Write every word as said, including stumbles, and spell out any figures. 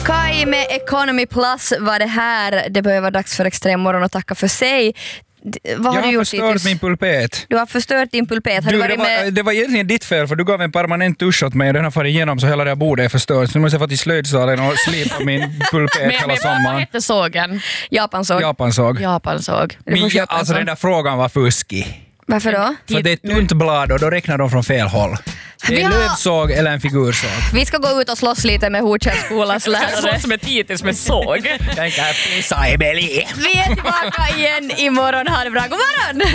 Kai med Economy Plus var det här. Det börjar vara dags för Extremmorgon att tacka för sig. Vad har jag du har gjort förstört hittills? min pulpet. Du har förstört din pulpet. Har Du, du varit det, var, med? det var egentligen ditt fel, för du gav en permanent dusch åt mig och den har farit igenom så hela det här bordet är förstört. Så nu måste jag få till slöjdsalen och slipa min pulpet Men, hela men vad sommaren. hette sågen? Japansåg. Japansåg. Japansåg. Du får Men, köpa en alltså sån. den där frågan var fuskig. Varför då? För det är ett tunt blad och då räknar de från fel håll. Det är Vi en har- lövsåg eller en figursåg. Vi ska gå ut och slåss lite med Hortjärnskolans Så lärare. som ett hittills med såg. Tänk här, pissa Emily. Vi är tillbaka igen imorgon. Ha det bra. God morgon!